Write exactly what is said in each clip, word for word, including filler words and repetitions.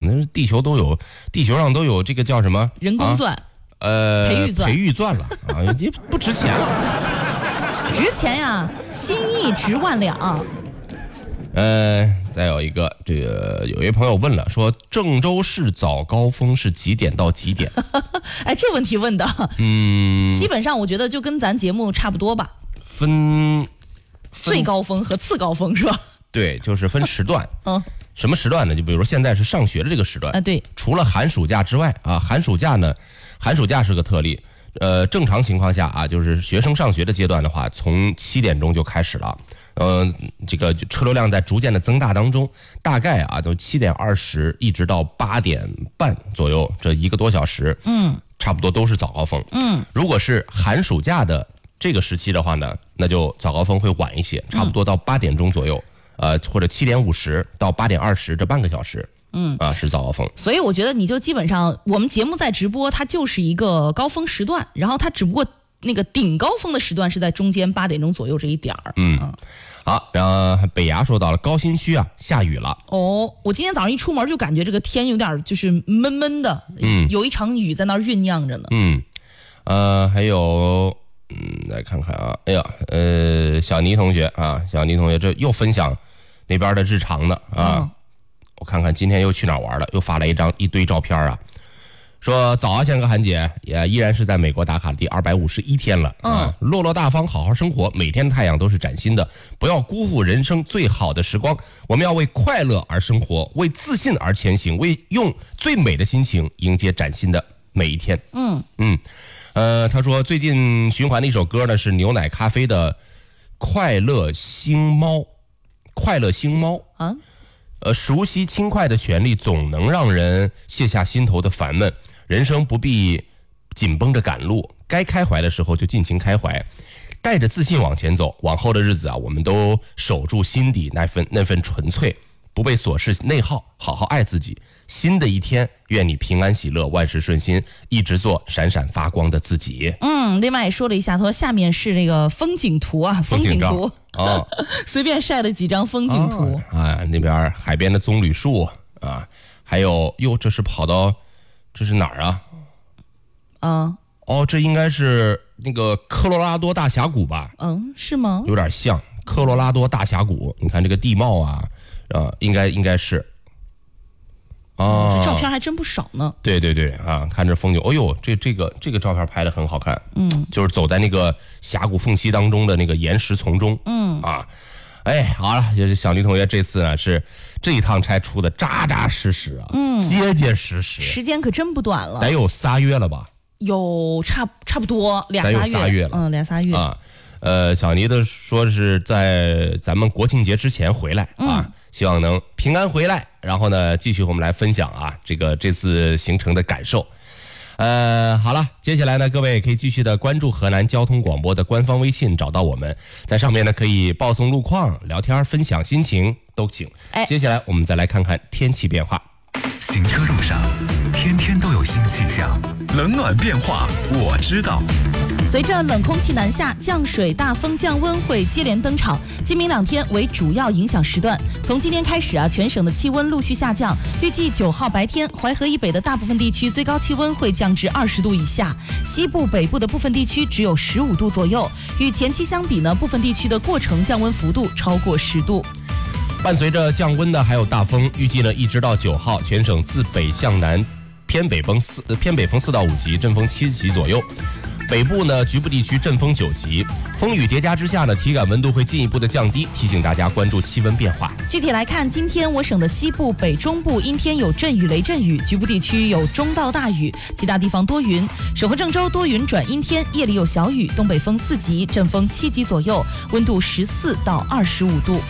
那是地球都有，地球上都有这个叫什么人工钻， 啊、呃， 培育钻， 培育钻了啊，也不值钱了， 值钱呀，心意值万两。 呃，再有一个，这个有一朋友问了，说郑州市早高峰是几点到几点？ 哎，这问题问的， 嗯， 基本上我觉得就跟咱节目差不多吧。 分, 分最高峰和次高峰是吧？ 对，就是分时段。 嗯， 什么时段呢？就比如说现在是上学的这个时段啊，对。 除了寒暑假之外啊，寒暑假呢，寒暑假是个特例。呃，正常情况下啊，就是学生上学的阶段的话，从七点钟就开始了。嗯、呃，这个车流量在逐渐的增大当中，大概啊，都七点二十一直到八点半左右，这一个多小时， 嗯， 差不多都是早高峰。 嗯， 如果是寒暑假的这个时期的话呢，那就早高峰会晚一些，差不多到八点钟左右，呃，或者七点五十到八点二十这半个小时。嗯啊，是早高峰， 所以我觉得你就基本上我们节目在直播，它就是一个高峰时段，然后它只不过那个顶高峰的时段是在中间八点钟左右这一点儿。 嗯，啊、好，然后北崖说到了高新区啊，下雨了。 哦，我今天早上一出门就感觉这个天有点就是闷闷的，嗯，有一场雨在那儿酝酿着呢。 嗯，呃，还有，嗯，来看看啊，哎呀，呃，小倪同学啊，小倪同学这又分享那边的日常呢啊。嗯，我看看今天又去哪儿玩了，又发了一张一堆照片啊，说早啊，宪哥韩姐，也依然是在美国打卡的第二百五十一天了啊，嗯，落落大方，好好生活，每天太阳都是崭新的，不要辜负人生最好的时光，我们要为快乐而生活，为自信而前行，为用最美的心情迎接崭新的每一天。 嗯嗯，呃，他说最近循环的一首歌呢是牛奶咖啡的《快乐星猫》，快乐星猫啊。呃，熟悉轻快的旋律总能让人卸下心头的烦闷，人生不必紧绷着赶路，该开怀的时候就尽情开怀，带着自信往前走，往后的日子啊，我们都守住心底那份那份纯粹，不被琐事内耗，好好爱自己。新的一天，愿你平安喜乐，万事顺心，一直做闪闪发光的自己。 嗯，另外也说了一下，他说下面是那个风景图啊，风景图啊，随便晒了几张风景图啊，啊那边海边的棕榈树啊，还有哟，这是跑到这是哪儿啊？ 啊， 哦，这应该是那个科罗拉多大峡谷吧？ 嗯，是吗？ 有点像科罗拉多大峡谷，你看这个地貌啊，啊，应该应该是。 哦，这照片还真不少呢。 对对对啊，看这风景，哦呦，这这个这个照片拍得很好看。嗯，就是走在那个峡谷缝隙当中的那个岩石丛中。嗯啊，哎，好了，就是小倪同学这次呢是这一趟差出的扎扎实实啊，嗯，结结实实， 时间可真不短了， 得有仨月了吧？ 有差差不多俩仨月，仨月了， 嗯，俩仨月啊。呃，小倪的说是在咱们国庆节之前回来啊，嗯，希望能平安回来，然后呢继续和我们来分享啊这个这次行程的感受。呃，好了，接下来呢各位可以继续的关注河南交通广播的官方微信，找到我们，在上面呢可以报送路况、聊天、分享心情都行。哎，接下来我们再来看看天气变化。 行车路上，天天都有新气象，冷暖变化我知道。 随着冷空气南下，降水、大风、降温会接连登场，今明两天为主要影响时段。从今天开始啊，全省的气温陆续下降，预计九号白天，淮河以北的大部分地区最高气温会降至二十度以下，西部、北部的部分地区只有十五度左右。与前期相比呢，部分地区的过程降温幅度超过十度。 伴随着降温的还有大风，预计呢一直到九号，全省自北向南偏北风四偏北风四到五级，阵风七级左右。北部呢局部地区阵风九级，风雨叠加之下呢，体感温度会进一步的降低，提醒大家关注气温变化。 具体来看，今天我省的西部、北中部阴天有阵雨、雷阵雨，局部地区有中到大雨，其他地方多云。省会郑州多云转阴天，夜里有小雨，东北风四级，阵风七级左右，温度十四到二十五度。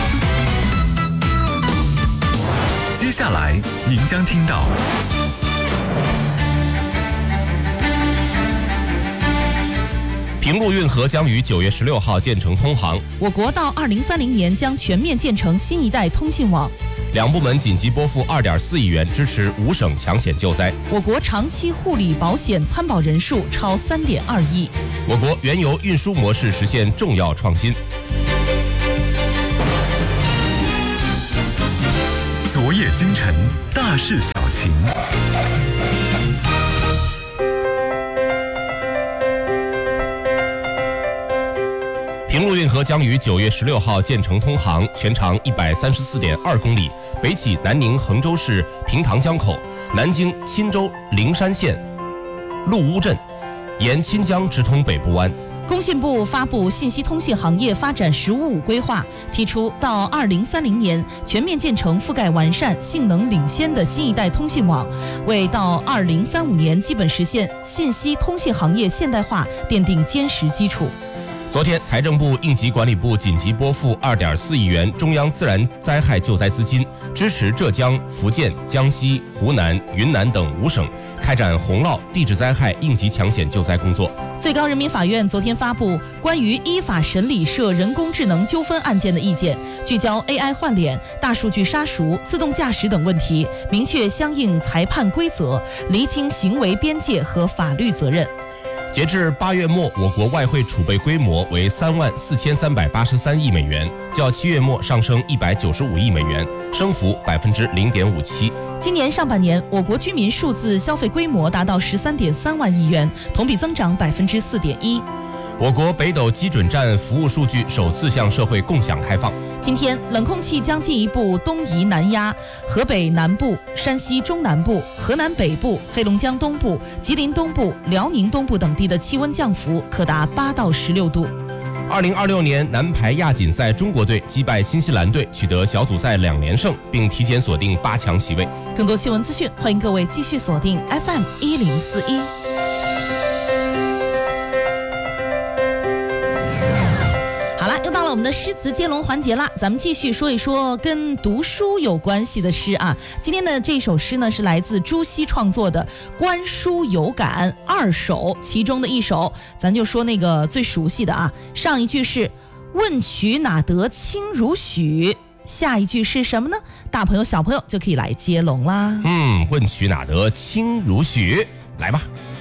接下来您将听到平陆运河将于九月十六号建成通航， 我国到二零三零年将全面建成新一代通信网。 两部门紧急拨付二点四亿元支持五省抢险救灾。 我国长期护理保险参保人数超三点二亿。 我国原油运输模式实现重要创新。 昨夜今晨，大事小情。 平陆运河将于九月十六号建成通航，全长一百三十四点二公里，北起南宁衡州市平塘江口，南经钦州灵山县陆乌镇，沿钦江直通北部湾。 工信部发布信息通信行业发展“十五五”规划，提出到二零三零年全面建成覆盖完善、性能领先的新一代通信网，为到二零三五年基本实现信息通信行业现代化奠定坚实基础。 昨天，财政部应急管理部紧急拨付二点四亿元中央自然灾害救灾资金，支持浙江、福建、江西、湖南、云南等五省开展洪涝、地质灾害应急抢险救灾工作。 最高人民法院昨天发布关于依法审理涉人工智能纠纷案件的意见，聚焦 A I 换脸、大数据杀熟、自动驾驶等问题，明确相应裁判规则，厘清行为边界和法律责任。 截至八月末，我国外汇储备规模为三万四千三百八十三亿美元，较七月末上升一百九十五亿美元，升幅百分之零点五七。 今年上半年，我国居民数字消费规模达到十三点三万亿元，同比增长百分之四点一。 我国北斗基准站服务数据首次向社会共享开放。 今天，冷空气将进一步东移南压，河北南部、山西中南部、河南北部、黑龙江东部、吉林东部、辽宁东部等地的气温降幅可达八到十六度。 二零二六年男排亚锦赛，中国队击败新西兰队，取得小组赛两连胜，并提前锁定八强席位。 更多新闻资讯，欢迎各位继续锁定 F M 一零四一。好了，又到了我们的诗词接龙环节啦，咱们继续说一说跟读书有关系的诗啊。今天的这首诗呢，是来自朱熹创作的《观书有感》二首，其中的一首，咱就说那个最熟悉的啊。上一句是“问渠哪得清如许”，下一句是什么呢？大朋友小朋友就可以来接龙啦。 嗯，问渠哪得清如许，来吧。